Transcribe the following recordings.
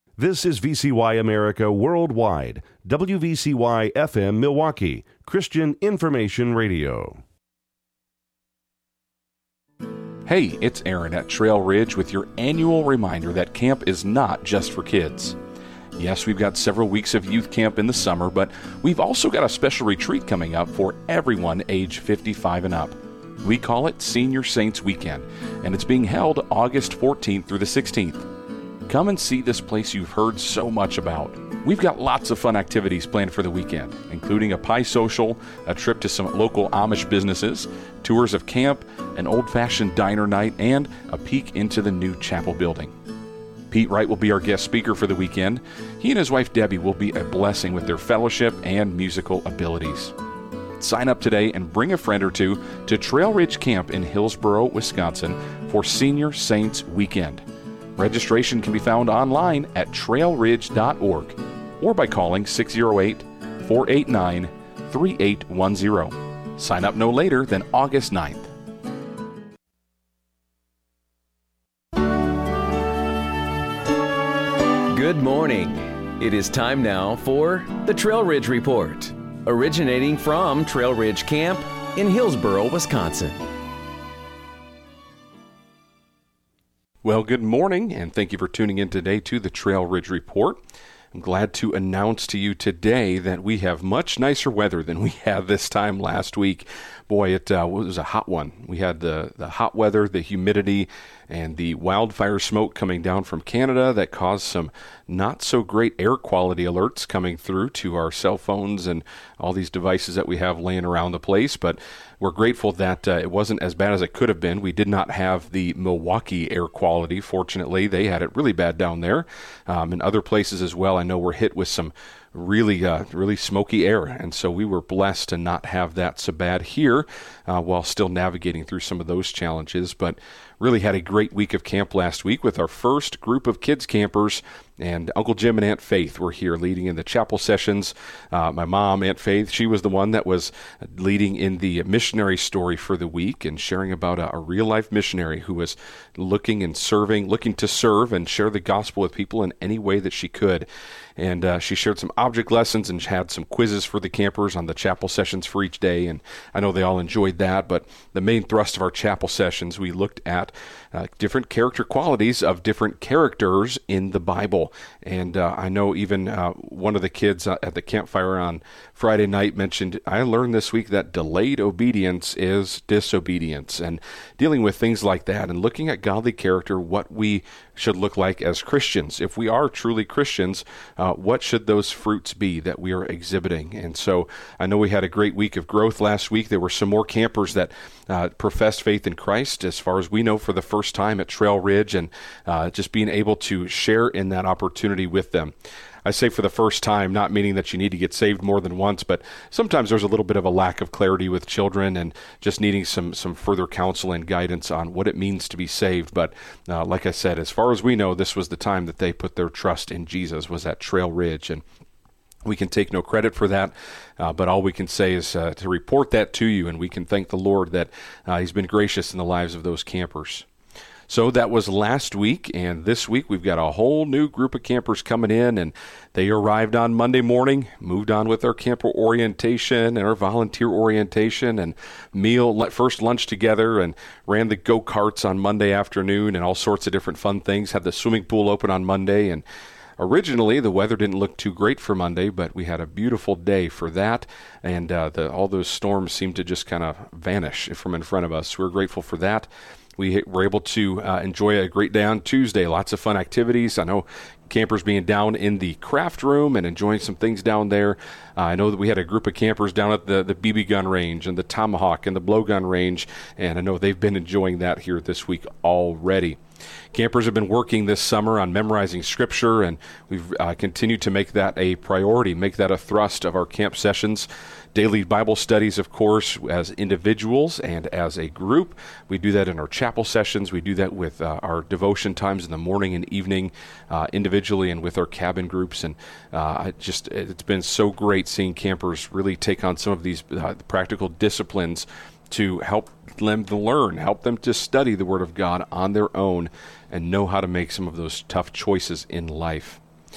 This is VCY America Worldwide, WVCY FM Milwaukee, Christian Information Radio. Hey, it's Aaron at Trail Ridge with your annual reminder that camp is not just for kids. Yes, we've got several weeks of youth camp in the summer, but we've also got a special retreat coming up for everyone age 55 and up. We call it Senior Saints Weekend, and it's being held August 14th through the 16th. Come and see this place you've heard so much about. We've got lots of fun activities planned for the weekend, including a pie social, a trip to some local Amish businesses, tours of camp, an old-fashioned diner night, and a peek into the new chapel building. Pete Wright will be our guest speaker for the weekend. He and his wife Debbie will be a blessing with their fellowship and musical abilities. Sign up today and bring a friend or two to Trail Ridge Camp in Hillsboro, Wisconsin for Senior Saints Weekend. Registration can be found online at trailridge.org or by calling 608-489-3810. Sign up no later than August 9th. Good morning. It is time now for the Trail Ridge Report, originating from Trail Ridge Camp in Hillsboro, Wisconsin. Well, good morning, and thank you for tuning in today to the Trail Ridge Report. I'm glad to announce to you today that we have much nicer weather than we had this time last week. Boy, it was a hot one. We had the hot weather, the humidity, and the wildfire smoke coming down from Canada that caused some not so great air quality alerts coming through to our cell phones and all these devices that we have laying around the place. But we're grateful that it wasn't as bad as it could have been. We did not have the Milwaukee air quality. Fortunately, they had it really bad down there. In other places as well, I know we're hit with some really smoky air, and so we were blessed to not have that so bad here while still navigating through some of those challenges. But really had a great week of camp last week with our first group of kids campers, and Uncle Jim and Aunt Faith were here leading in the chapel sessions. My mom, Aunt Faith, she was the one that was leading in the missionary story for the week and sharing about a real-life missionary who was looking to serve and share the gospel with people in any way that she could. And she shared some object lessons and had some quizzes for the campers on the chapel sessions for each day, and I know they all enjoyed that. But the main thrust of our chapel sessions, we looked at different character qualities of different characters in the Bible. And I know even one of the kids at the campfire on Friday night mentioned, I learned this week that delayed obedience is disobedience, and dealing with things like that and looking at godly character, what we should look like as Christians. If we are truly Christians, what should those fruits be that we are exhibiting? And so I know we had a great week of growth last week. There were some more campers that professed faith in Christ, as far as we know, for the first time at Trail Ridge, and just being able to share in that opportunity with them. I say for the first time, not meaning that you need to get saved more than once, but sometimes there's a little bit of a lack of clarity with children and just needing some further counsel and guidance on what it means to be saved. But like I said, as far as we know, this was the time that they put their trust in Jesus, was at Trail Ridge. And we can take no credit for that, but all we can say is to report that to you, and we can thank the Lord that He's been gracious in the lives of those campers. So that was last week, and this week we've got a whole new group of campers coming in, and they arrived on Monday morning, moved on with our camper orientation and our volunteer orientation and first lunch together, and ran the go-karts on Monday afternoon and all sorts of different fun things, had the swimming pool open on Monday. And originally, the weather didn't look too great for Monday, but we had a beautiful day for that, and all those storms seemed to just kind of vanish from in front of us. We're grateful for that. We were able to enjoy a great day on Tuesday. Lots of fun activities. I know campers being down in the craft room and enjoying some things down there. I know that we had a group of campers down at the BB gun range and the Tomahawk and the blowgun range, and I know they've been enjoying that here this week already. Campers have been working this summer on memorizing Scripture, and we've continued to make that a priority, make that a thrust of our camp sessions. Daily Bible studies, of course, as individuals and as a group. We do that in our chapel sessions. We do that with our devotion times in the morning and evening, individually and with our cabin groups. And it's been so great seeing campers really take on some of these practical disciplines to help them to learn, help them to study the Word of God on their own and know how to make some of those tough choices in life.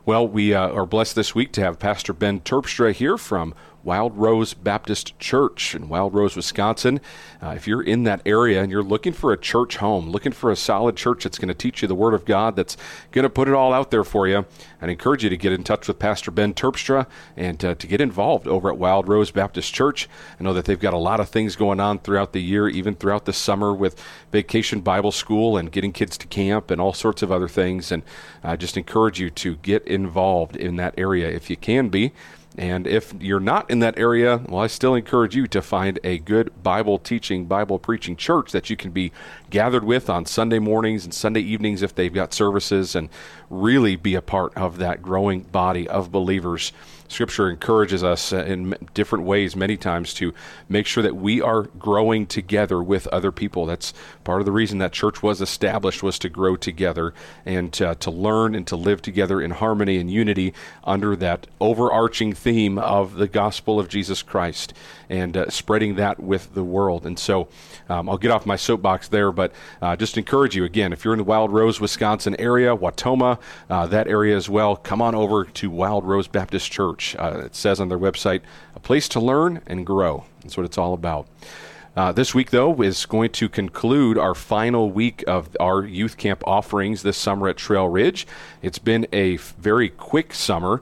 Well, we are blessed this week to have Pastor Ben Terpstra here from Wild Rose Baptist Church in Wild Rose, Wisconsin. If you're in that area and you're looking for a church home, looking for a solid church that's going to teach you the Word of God, that's going to put it all out there for you, I'd encourage you to get in touch with Pastor Ben Terpstra and to get involved over at Wild Rose Baptist Church. I know that they've got a lot of things going on throughout the year, even throughout the summer with Vacation Bible School and getting kids to camp and all sorts of other things. And I just encourage you to get involved in that area if you can be. And if you're not in that area, well, I still encourage you to find a good Bible teaching, Bible preaching church that you can be gathered with on Sunday mornings and Sunday evenings if they've got services, and really be a part of that growing body of believers. Scripture encourages us in different ways many times to make sure that we are growing together with other people. That's part of the reason that church was established, was to grow together and to learn and to live together in harmony and unity under that overarching theme of the gospel of Jesus Christ and spreading that with the world. And so I'll get off my soapbox there, but just encourage you again, if you're in the Wild Rose, Wisconsin area, Wautoma, that area as well, come on over to Wild Rose Baptist Church. It says on their website, a place to learn and grow. That's what it's all about. This week, though, is going to conclude our final week of our youth camp offerings this summer at Trail Ridge. It's been a very quick summer.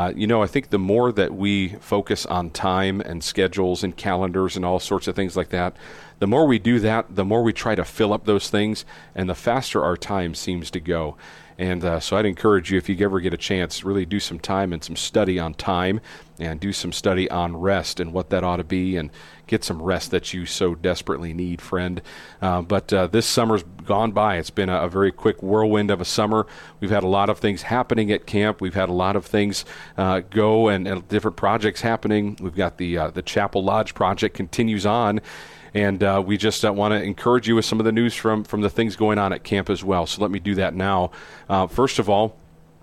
I think the more that we focus on time and schedules and calendars and all sorts of things like that, the more we do that, the more we try to fill up those things, and the faster our time seems to go. And so I'd encourage you, if you ever get a chance, really do some time and some study on time, and do some study on rest and what that ought to be, and get some rest that you so desperately need, friend. But this summer's gone by. It's been a very quick whirlwind of a summer. We've had a lot of things happening at camp. We've had a lot of things go and different projects happening. We've got the Chapel Lodge project continues on. And we just want to encourage you with some of the news from the things going on at camp as well. So let me do that now. First of all,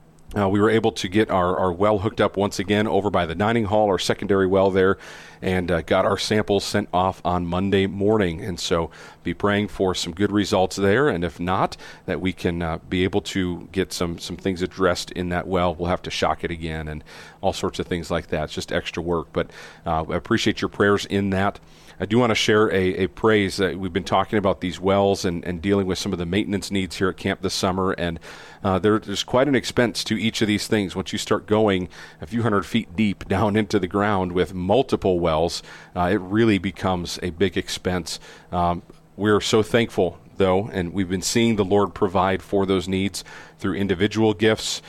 we were able to get our well hooked up once again over by the dining hall, our secondary well there, and got our samples sent off on Monday morning. And so be praying for some good results there. And if not, that we can be able to get some things addressed in that well. We'll have to shock it again and all sorts of things like that. It's just extra work. But I appreciate your prayers in that. I do want to share a praise. We've been talking about these wells and dealing with some of the maintenance needs here at camp this summer, and there's quite an expense to each of these things. Once you start going a few hundred feet deep down into the ground with multiple wells, it really becomes a big expense. We're so thankful, though, and we've been seeing the Lord provide for those needs through individual gifts,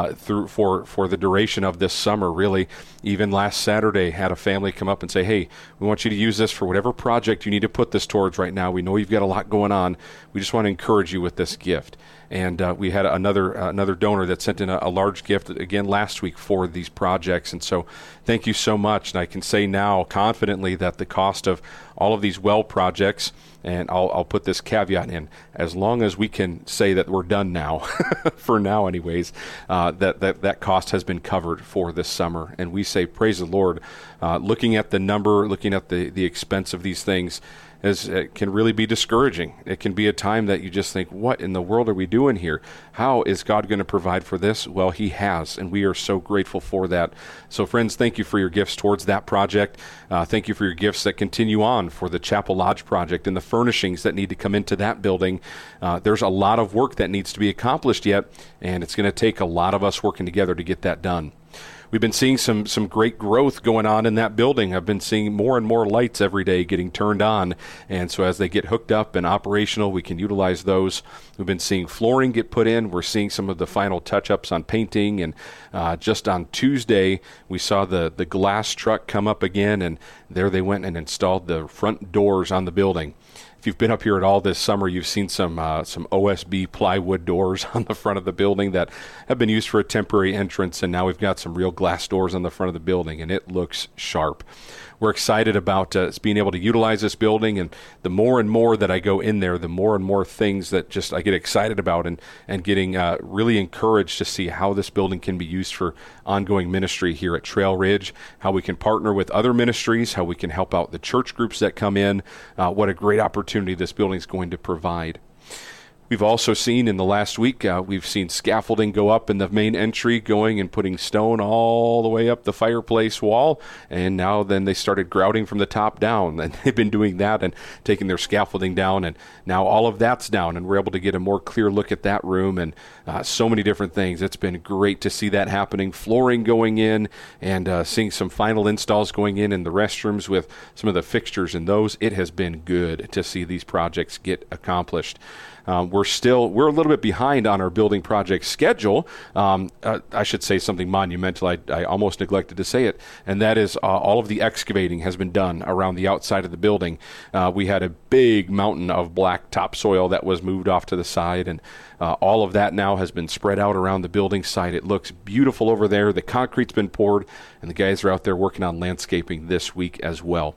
for the duration of this summer, really. Even last Saturday, had a family come up and say, hey, we want you to use this for whatever project you need to put this towards right now. We know you've got a lot going on. We just want to encourage you with this gift. And we had another donor that sent in a large gift again last week for these projects. And so thank you so much. And I can say now confidently that the cost of all of these well projects, and I'll put this caveat in, as long as we can say that we're done now, for now anyways, that cost has been covered for this summer. And we say, praise the Lord. Looking at the number, looking at the expense of these things, it can really be discouraging. It can be a time that you just think, what in the world are we doing here? How is God going to provide for this? Well, He has, and we are so grateful for that. So friends, thank you for your gifts towards that project. Thank you for your gifts that continue on for the Chapel Lodge project and the furnishings that need to come into that building. There's a lot of work that needs to be accomplished yet, and it's going to take a lot of us working together to get that done. We've been seeing some great growth going on in that building. I've been seeing more and more lights every day getting turned on, and so as they get hooked up and operational, we can utilize those. We've been seeing flooring get put in. We're seeing some of the final touch-ups on painting, and just on Tuesday, we saw the glass truck come up again, and there they went and installed the front doors on the building. If you've been up here at all this summer, you've seen some OSB plywood doors on the front of the building that have been used for a temporary entrance, and now we've got some real glass doors on the front of the building, and it looks sharp. We're excited about being able to utilize this building, and the more and more that I go in there, the more and more things that just I get excited about and getting really encouraged to see how this building can be used for ongoing ministry here at Trail Ridge, how we can partner with other ministries, how we can help out the church groups that come in. What a great opportunity this building is going to provide. We've also seen in the last week, we've seen scaffolding go up in the main entry, going and putting stone all the way up the fireplace wall. And now then they started grouting from the top down. And they've been doing that and taking their scaffolding down. And now all of that's down. And we're able to get a more clear look at that room and so many different things. It's been great to see that happening. Flooring going in and seeing some final installs going in the restrooms with some of the fixtures in those. It has been good to see these projects get accomplished. We're a little bit behind on our building project schedule. I should say something monumental. I almost neglected to say it, and that is all of the excavating has been done around the outside of the building. We had a big mountain of black topsoil that was moved off to the side, and all of that now has been spread out around the building site. It looks beautiful over there. The concrete's been poured, and the guys are out there working on landscaping this week as well.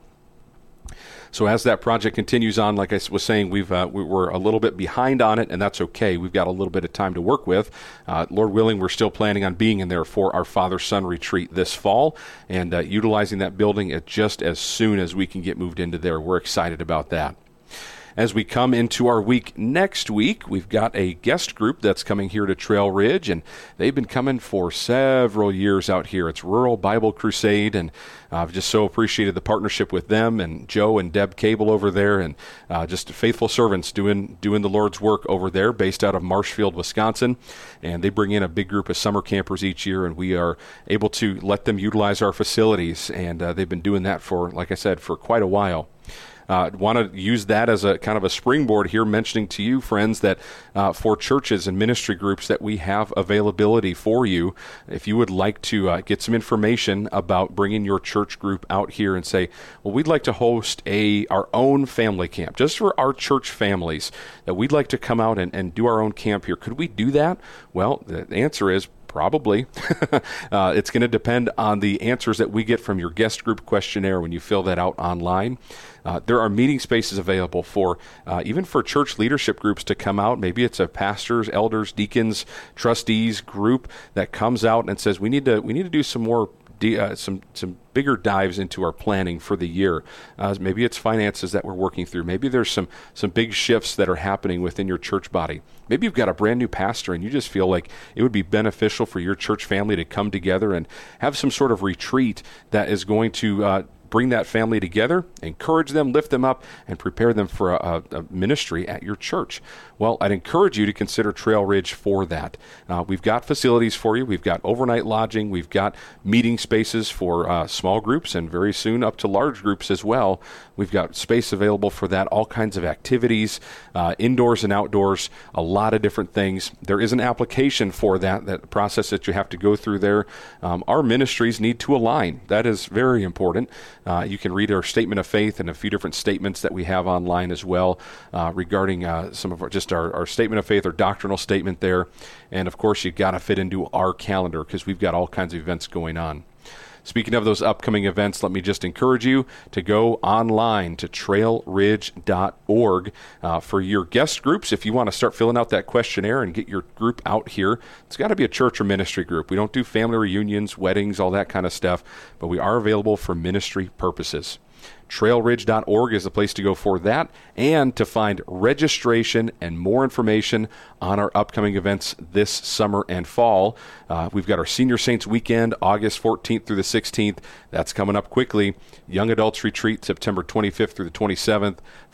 So as that project continues on, like I was saying, we were a little bit behind on it, and that's okay. We've got a little bit of time to work with. Lord willing, we're still planning on being in there for our Father-Son retreat this fall and utilizing that building just as soon as we can get moved into there. We're excited about that. As we come into our week next week, we've got a guest group that's coming here to Trail Ridge, and they've been coming for several years out here. It's Rural Bible Crusade, and I've just so appreciated the partnership with them and Joe and Deb Cable over there, and just faithful servants doing the Lord's work over there, based out of Marshfield, Wisconsin. And they bring in a big group of summer campers each year, and we are able to let them utilize our facilities, and they've been doing that for, like I said, for quite a while. Want to use that as a kind of a springboard here, mentioning to you, friends, that for churches and ministry groups that we have availability for you. If you would like to get some information about bringing your church group out here and say, well, we'd like to host our own family camp just for our church families, that we'd like to come out and do our own camp here. Could we do that? Well, the answer is probably. It's going to depend on the answers that we get from your guest group questionnaire when you fill that out online. There are meeting spaces available for even for church leadership groups to come out. Maybe it's a pastors, elders, deacons, trustees group that comes out and says we need to do some more some bigger dives into our planning for the year. Maybe it's finances that we're working through. Maybe there's some big shifts that are happening within your church body. Maybe you've got a brand new pastor and you just feel like it would be beneficial for your church family to come together and have some sort of retreat that is going to bring that family together, encourage them, lift them up, and prepare them for a ministry at your church. Well, I'd encourage you to consider Trail Ridge for that. We've got facilities for you. We've got overnight lodging. We've got meeting spaces for small groups and very soon up to large groups as well. We've got space available for that, all kinds of activities, indoors and outdoors, a lot of different things. There is an application for that process that you have to go through there. Our ministries need to align. That is very important. You can read our statement of faith and a few different statements that we have online as well regarding some of our statement of faith, our doctrinal statement there. And of course, you've got to fit into our calendar because we've got all kinds of events going on. Speaking of those upcoming events, let me just encourage you to go online to trailridge.org for your guest groups. If you want to start filling out that questionnaire and get your group out here, it's got to be a church or ministry group. We don't do family reunions, weddings, all that kind of stuff, but we are available for ministry purposes. Trailridge.org is the place to go for that and to find registration and more information on our upcoming events this summer and fall. We've got our Senior Saints Weekend, August 14th through the 16th. That's coming up quickly. Young Adults Retreat, September 25th through the 27th.